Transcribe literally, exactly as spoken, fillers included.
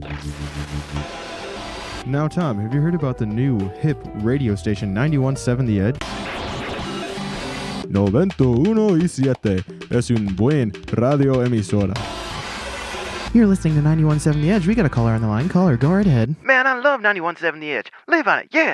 Now, Tom, have you heard about the new hip radio station ninety-one point seven The Edge? noventa y uno y siete es un buen radio emisora. You're listening to ninety-one point seven The Edge. We got a caller on the line. Caller, go right ahead. Man, I love ninety-one point seven The Edge. Live on it, yeah!